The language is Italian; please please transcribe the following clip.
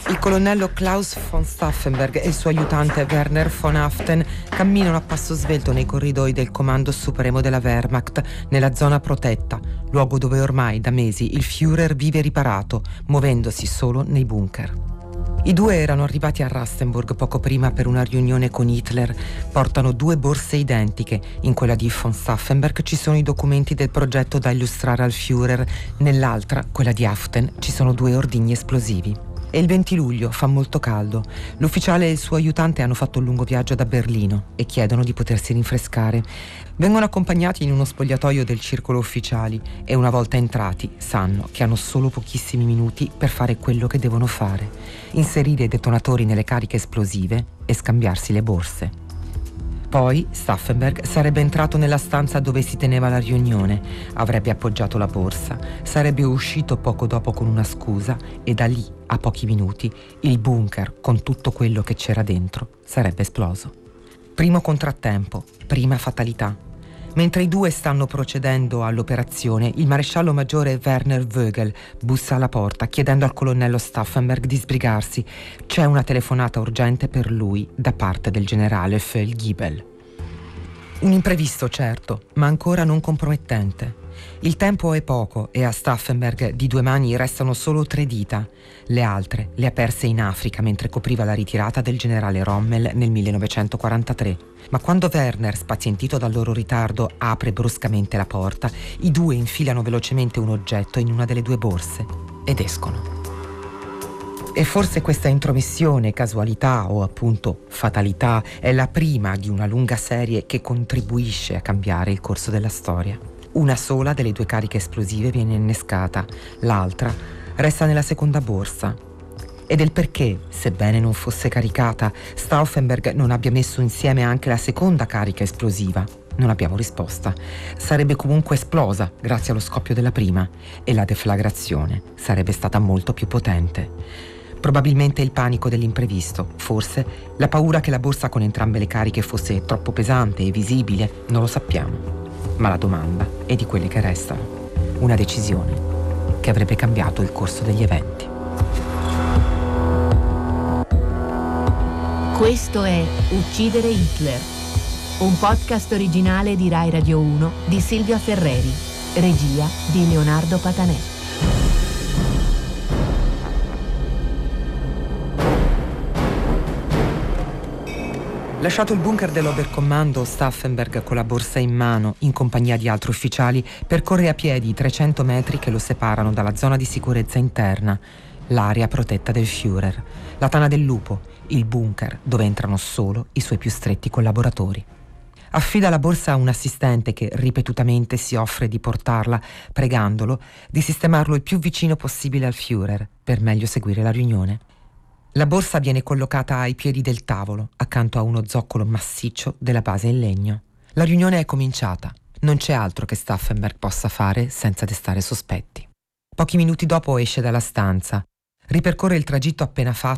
Il colonnello Klaus von Stauffenberg e il suo aiutante Werner von Haaften camminano a passo svelto nei corridoi del Comando Supremo della Wehrmacht, nella zona protetta, luogo dove ormai da mesi il Führer vive riparato, muovendosi solo nei bunker. I due erano arrivati a Rastenburg poco prima per una riunione con Hitler. Portano 2 borse identiche. In quella di von Stauffenberg ci sono i documenti del progetto da illustrare al Führer. Nell'altra, quella di Haaften, ci sono 2 ordigni esplosivi. È il 20 luglio, fa molto caldo. L'ufficiale e il suo aiutante hanno fatto un lungo viaggio da Berlino e chiedono di potersi rinfrescare. Vengono accompagnati in uno spogliatoio del circolo ufficiali e una volta entrati sanno che hanno solo pochissimi minuti per fare quello che devono fare: inserire i detonatori nelle cariche esplosive e scambiarsi le borse. Poi Stauffenberg sarebbe entrato nella stanza dove si teneva la riunione, avrebbe appoggiato la borsa, sarebbe uscito poco dopo con una scusa e da lì, a pochi minuti, il bunker, con tutto quello che c'era dentro, sarebbe esploso. Primo contrattempo, prima fatalità. Mentre i due stanno procedendo all'operazione, il maresciallo maggiore Werner Vögel bussa alla porta chiedendo al colonnello Stauffenberg di sbrigarsi. C'è una telefonata urgente per lui da parte del generale Feldgiebel. Un imprevisto, certo, ma ancora non compromettente. Il tempo è poco e a Stauffenberg di 2 mani restano solo 3 dita. Le altre le ha perse in Africa mentre copriva la ritirata del generale Rommel nel 1943. Ma quando Werner, spazientito dal loro ritardo, apre bruscamente la porta, i due infilano velocemente un oggetto in una delle 2 borse ed escono. E forse questa intromissione, casualità o appunto fatalità è la prima di una lunga serie che contribuisce a cambiare il corso della storia. Una sola delle 2 cariche esplosive viene innescata, l'altra resta nella seconda borsa. E del perché, sebbene non fosse caricata, Stauffenberg non abbia messo insieme anche la seconda carica esplosiva, non abbiamo risposta. Sarebbe comunque esplosa grazie allo scoppio della prima e la deflagrazione sarebbe stata molto più potente. Probabilmente il panico dell'imprevisto, forse la paura che la borsa con entrambe le cariche fosse troppo pesante e visibile, non lo sappiamo. Ma la domanda è di quelle che restano. Una decisione che avrebbe cambiato il corso degli eventi. Questo è Uccidere Hitler, un podcast originale di Rai Radio 1 di Silvia Ferreri, regia di Leonardo Patanè. Lasciato il bunker dell'Oberkommando, Stauffenberg, con la borsa in mano, in compagnia di altri ufficiali, percorre a piedi i 300 metri che lo separano dalla zona di sicurezza interna, l'area protetta del Führer, la tana del lupo, il bunker dove entrano solo i suoi più stretti collaboratori. Affida la borsa a un assistente che ripetutamente si offre di portarla, pregandolo di sistemarlo il più vicino possibile al Führer per meglio seguire la riunione. La borsa viene collocata ai piedi del tavolo, accanto a uno zoccolo massiccio della base in legno. La riunione è cominciata. Non c'è altro che Stauffenberg possa fare senza destare sospetti. Pochi minuti dopo esce dalla stanza. Ripercorre il tragitto appena fatto